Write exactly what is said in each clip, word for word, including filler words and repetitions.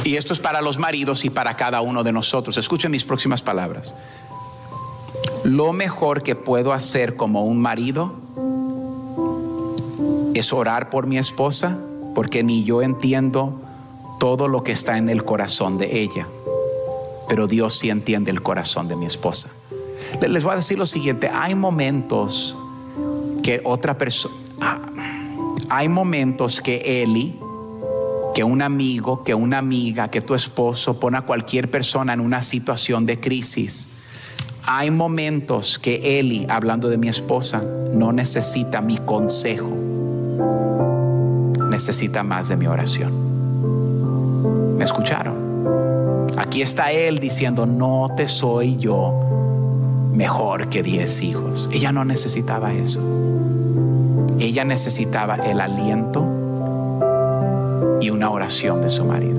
Y esto es para los maridos y para cada uno de nosotros. Escuchen mis próximas palabras. Lo mejor que puedo hacer como un marido es orar por mi esposa, porque ni yo entiendo todo lo que está en el corazón de ella, pero Dios sí entiende el corazón de mi esposa. Les voy a decir lo siguiente: hay momentos que otra persona, hay momentos que Eli, que un amigo, que una amiga, que tu esposo pone a cualquier persona en una situación de crisis. Hay momentos que Eli, hablando de mi esposa, no necesita mi consejo, necesita más de mi oración. ¿Me escucharon? Aquí está él diciendo: no te soy yo mejor que diez hijos. Ella no necesitaba eso. Ella necesitaba el aliento y una oración de su marido.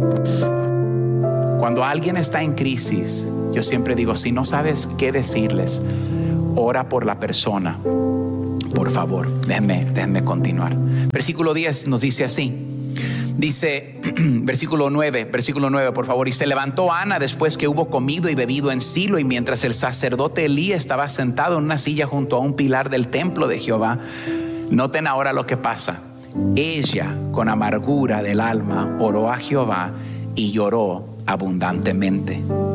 Cuando alguien está en crisis, yo siempre digo: si no sabes qué decirles, ora por la persona. Por favor, déjenme, déjenme continuar. Versículo diez nos dice así. Dice, versículo nueve, versículo nueve, por favor. Y se levantó Ana después que hubo comido y bebido en Silo, y mientras el sacerdote Elí estaba sentado en una silla junto a un pilar del templo de Jehová. Noten ahora lo que pasa. Ella, con amargura del alma, oró a Jehová y lloró abundantemente.